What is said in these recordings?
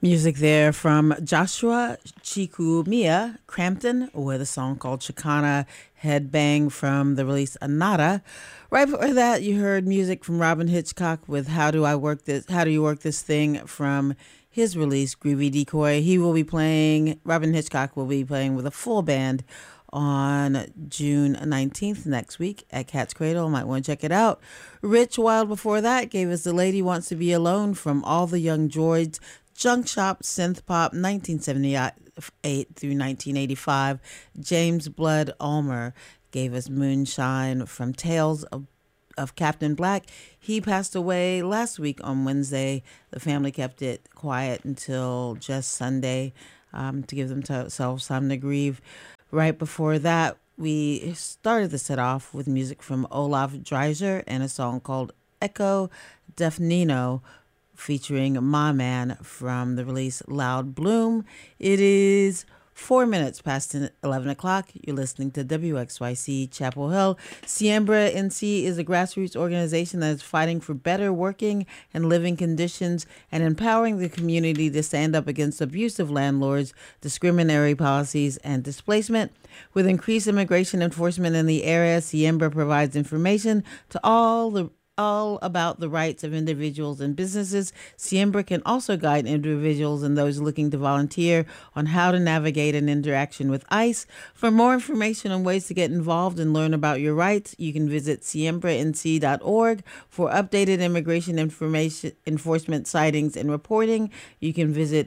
Music there from Joshua Chikumia Crampton with a song called Chicana Headbang from the release Anada. Right before that, you heard music from Robin Hitchcock with How Do You Work This Thing from his release Groovy Decoy. Robin Hitchcock will be playing with a full band on June 19th next week at Cat's Cradle. Might want to check it out. Rich Wild before that gave us The Lady Wants to Be Alone from All the Young Droids. Junk Shop Synth Pop 1978 through 1985. James Blood Ulmer gave us Moonshine from Tales of Captain Black. He passed away last week on Wednesday. The family kept it quiet until just Sunday to give themselves time to grieve. Right before that, we started the set off with music from Olaf Dreiser and a song called Echo Def Nino, featuring My Man from the release Loud Bloom. It is 4 minutes past 11 o'clock. You're listening to WXYC Chapel Hill. Siembra NC is a grassroots organization that is fighting for better working and living conditions and empowering the community to stand up against abusive landlords, discriminatory policies, and displacement. With increased immigration enforcement in the area, Siembra provides information to all about the rights of individuals and businesses. Siembra can also guide individuals and those looking to volunteer on how to navigate an interaction with ICE. For more information on ways to get involved and learn about your rights, you can visit siembranc.org. For updated immigration information, enforcement sightings and reporting, you can visit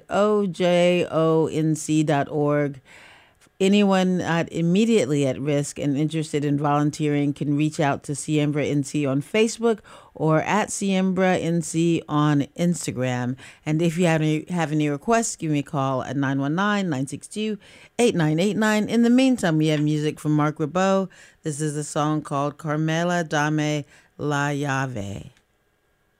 ojonc.org. Anyone not immediately at risk and interested in volunteering can reach out to Siembra NC on Facebook or at Siembra NC on Instagram. And if you have any requests, give me a call at 919-962-8989. In the meantime, we have music from Mark Ribot. This is a song called Carmela Dame La Llave.